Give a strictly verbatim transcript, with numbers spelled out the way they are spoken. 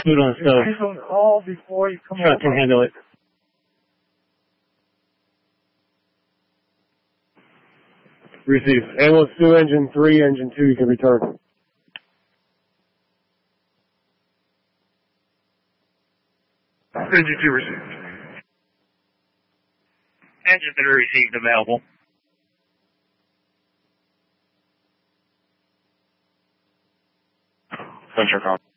Food on the stove. He's on call before you come Truck can over. handle it. Receive. Ambulance two, engine three, engine two, you can return. Engine two received. Engine three received available. Central call.